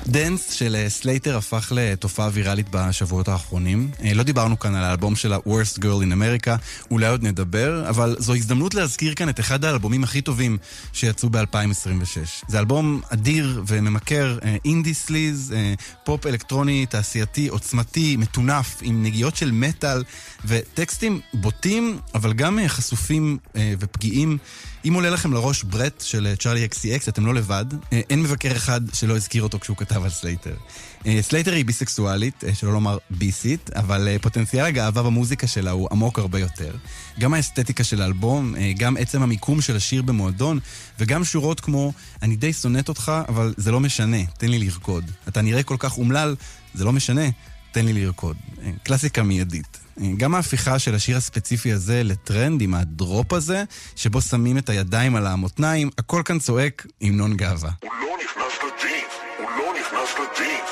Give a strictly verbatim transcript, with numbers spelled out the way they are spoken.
דנס של סלייטר הפך לתופעה ויראלית בשבועות האחרונים. לא דיברנו כאן על האלבום של ה-Worst Girl in America, אולי עוד נדבר, אבל זו הזדמנות להזכיר כאן את אחד האלבומים הכי טובים שיצאו ב-אלפיים עשרים ושש. זה אלבום אדיר וממכר, אינדי סליז, פופ אלקטרוני, תעשייתי, עוצמתי, מטונף, עם נגיעות של מטל וטקסטים בוטים, אבל גם חשופים ופגיעים. אם עולה לכם לראש ברט של צ'ארלי אקס סי אקס, אתם לא לבד. אין מבקר אחד שלא הזכיר אותו כשהוא כתב על סלייטר. סלייטר היא ביסקסואלית, שלא לומר ביסית, אבל פוטנציאל הגאווה במוזיקה שלה הוא עמוק הרבה יותר. גם האסתטיקה של האלבום, גם עצם המיקום של השיר במועדון, וגם שורות כמו, אני די שונאת אותך, אבל זה לא משנה, תן לי לרקוד. אתה נראה כל כך אומלל, זה לא משנה, תן לי לרקוד. קלאסיקה מיידית. גם ההפיכה של השיר הספציפי הזה לטרנד עם הדרופ הזה, שבו שמים את הידיים על המותניים, הכל כאן צועק עם נון גאווה. הוא לא נכנס לג'ינס, הוא לא נכנס לג'ינס.